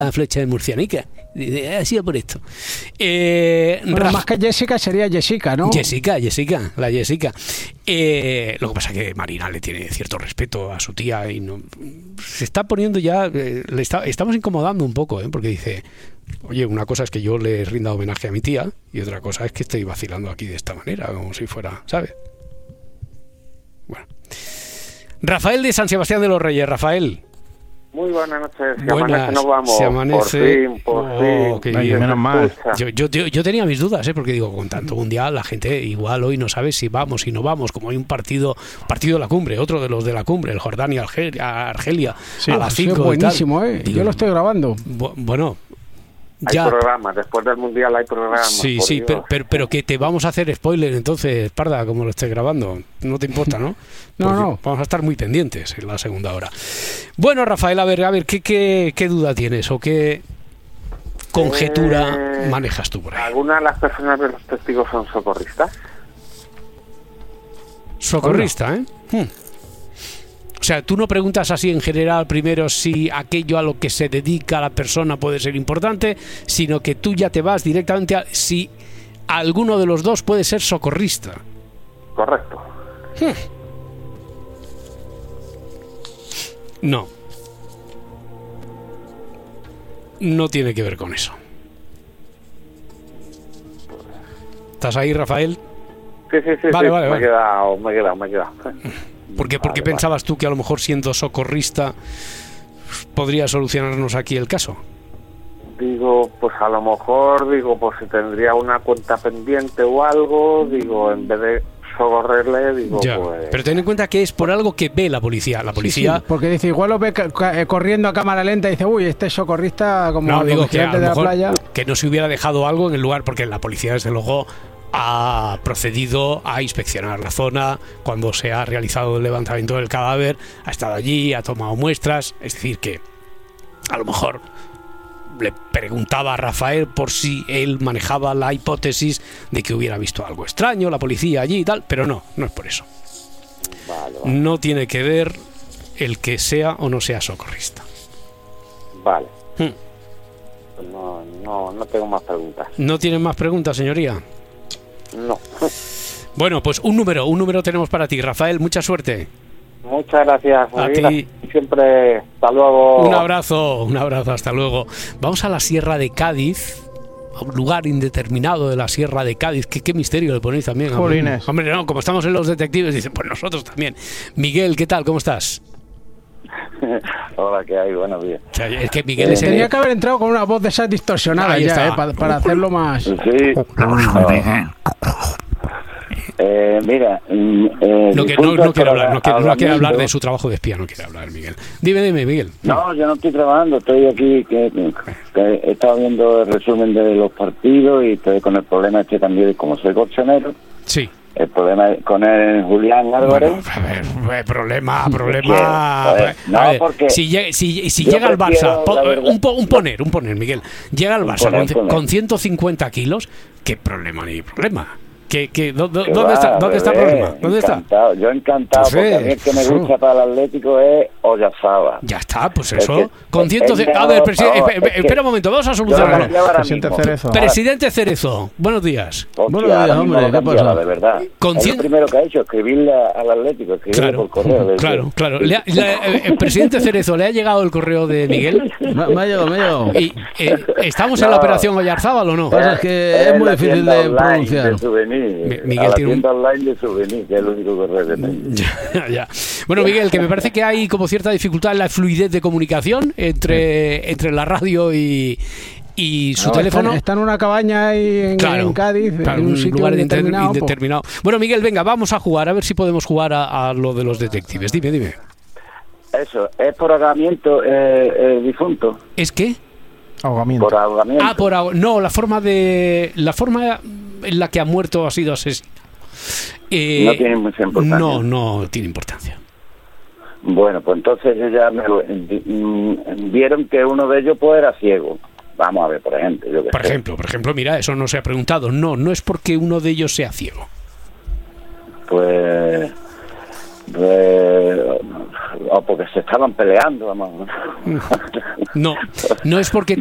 la flecha de Murcianica. Ha sido por esto. Bueno, más que Jessica sería Jessica, ¿no? Jessica, la Jessica. Lo que pasa es que Marina le tiene cierto respeto a su tía y no se está poniendo ya, estamos incomodando un poco, porque dice, oye, una cosa es que yo le rinda homenaje a mi tía y otra cosa es que estoy vacilando aquí de esta manera, como si fuera, ¿sabes? Bueno. Rafael de San Sebastián de los Reyes. Rafael. Muy buenas noches. Buenas, nos vamos. se amanece. Por fin. Qué bien. Menos mal. Yo tenía mis dudas, porque digo, con tanto mundial, la gente igual hoy no sabe si vamos, si no vamos, como hay un partido de la cumbre, otro de los de la cumbre, el Jordania, Argelia, sí, a las 5. Buenísimo, Digo, yo lo estoy grabando. Bueno. Hay programa, después del mundial hay programa. Sí, pero que te vamos a hacer spoiler entonces, Parda, como lo estés grabando. No te importa, ¿no? No. Vamos a estar muy pendientes en la segunda hora. Bueno, Rafael, a ver, ¿qué duda tienes o qué conjetura manejas tú por ahí? ¿Alguna de las personas de los testigos son socorristas? Socorrista, ¿eh? O sea, tú no preguntas así en general primero si aquello a lo que se dedica la persona puede ser importante, sino que tú ya te vas directamente a si alguno de los dos puede ser socorrista. Correcto. No. No tiene que ver con eso. ¿Estás ahí, Rafael? Sí. Vale. Me he quedado. ¿Por qué pensabas tú que a lo mejor siendo socorrista podría solucionarnos aquí el caso? Digo, pues a lo mejor, pues si tendría una cuenta pendiente o algo, en vez de socorrerle, ya, pues... Pero ten en cuenta que es por algo que ve la policía. La policía... Sí, porque dice, igual lo ve corriendo a cámara lenta y dice, uy, este es socorrista como no, digo que a lo de la mejor playa. Que no se hubiera dejado algo en el lugar, porque la policía desde luego ha procedido a inspeccionar la zona cuando se ha realizado el levantamiento del cadáver, ha estado allí, ha tomado muestras, es decir que a lo mejor le preguntaba a Rafael por si él manejaba la hipótesis de que hubiera visto algo extraño, la policía allí y tal, pero no es por eso. Vale. No tiene que ver el que sea o no sea socorrista. Vale. No tengo más preguntas. ¿No tienen más preguntas, señoría? No. Bueno, pues un número tenemos para ti, Rafael, mucha suerte. Muchas gracias. A ti. Siempre, hasta luego. Un abrazo, hasta luego. Vamos a la Sierra de Cádiz, a un lugar indeterminado de la Sierra de Cádiz. ¿Qué misterio le ponéis también? Jolines. Hombre, no, como estamos en Los Detectives, dicen, pues nosotros también. Miguel, ¿qué tal? ¿Cómo estás? Hola, ¿qué hay? Buenos días. O sea, es que Miguel tenía que haber entrado con una voz de esas distorsionada ya, para hacerlo más... Sí. Mira, no quiere hablar de su trabajo de espía, no quiere hablar, Miguel. Dime, Miguel. No, yo no estoy trabajando, estoy aquí, que he estado viendo el resumen de los partidos y estoy con el problema también, como soy colchonero. Sí. El problema con el Julián Álvarez. Bueno, a ver, problema. Porque si llega al Barça, un poner, Miguel. Llega al Barça con 150 kilos, ¿qué problema ni problema? ¿Dónde está el problema? ¿Dónde está? Yo encantado, porque a mí el que me gusta para el Atlético es Oyarzabal. Ya está, pues eso. Con 150. A ver, espera un momento, vamos a solucionarlo. Presidente Cerezo, buenos días. Buenos días, hombre, ¿qué pasa? De verdad. Es lo primero que ha hecho, escribirle al Atlético, escribirle por correo. Claro. El presidente Cerezo, ¿le ha llegado el correo de Miguel? Me ha llegado. ¿Y ¿estamos en la operación Oyarzabal o no? Es que es muy difícil de pronunciar. Miguel tiene tienda online de souvenir, que es el único correo que tengo. Ya. Bueno, Miguel, que me parece que hay como cierta dificultad en la fluidez de comunicación entre la radio y su teléfono. Está en una cabaña ahí en Cádiz, en un sitio lugar indeterminado. Bueno, Miguel, venga, vamos a jugar, a ver si podemos jugar a lo de los detectives. Dime. Eso, es por ahogamiento difunto. ¿Es qué? Ahogamiento. Por ahogamiento. No, la forma en la que ha muerto ha sido asesinado. No tiene mucha importancia. No tiene importancia. Bueno, pues entonces vieron que uno de ellos pues era ciego. Vamos a ver, por ejemplo. Por ejemplo, mira, eso no se ha preguntado. No es porque uno de ellos sea ciego. Pues o porque se estaban peleando, vamos. No, no es porque